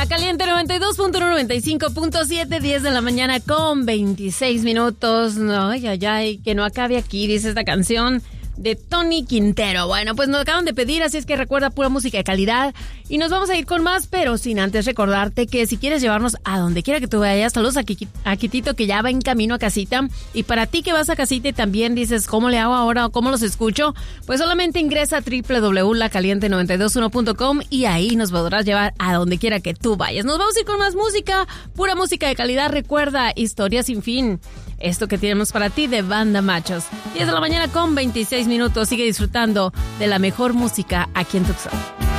La Caliente 92.195.7, 10 de la mañana con 26 minutos. Ay, ay, ay, que no acabe aquí, dice esta canción de Tony Quintero. Bueno, pues nos acaban de pedir, así es que recuerda pura música de calidad. Y nos vamos a ir con más, pero sin antes recordarte que si quieres llevarnos a donde quiera que tú vayas, saludos a Quitito que ya va en camino a casita. Y para ti que vas a casita y también dices, ¿cómo le hago ahora o cómo los escucho? Pues solamente ingresa a www.lacaliente921.com y ahí nos podrás llevar a donde quiera que tú vayas. Nos vamos a ir con más música, pura música de calidad. Recuerda, Historia Sin Fin. Esto que tenemos para ti de Banda Machos. 10 de la mañana con 26 minutos. Sigue disfrutando de la mejor música aquí en Tucson.